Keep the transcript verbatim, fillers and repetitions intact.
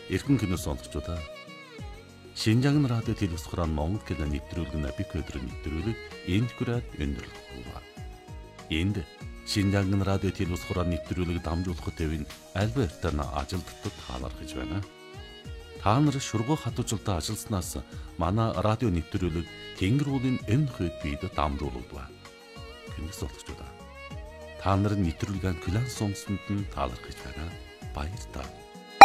Эрхэм кино сонсогчдоо. Шинжаан радио телевизээр Монгол кино нэвтрүүлэг бик өдрөөр нэвтрүүлэг энд хүрээд өндөрлөхгүй. Энд Шинжаан радио телевизээр нэвтрүүлэг дамжуулахад төвийн Альбертын ажилтнууд таалархаж байна. Та нар шургуу хатуучлалтад ажилласнаас манай радио нэвтрүүлэг Тэнгэр уулын энэ хэд бид дамжуулдаг. Кино сонсогчдоо. Та нарын нэвтрүүлгийн класс сонсонд нь таалархаж байна. Баярлалаа.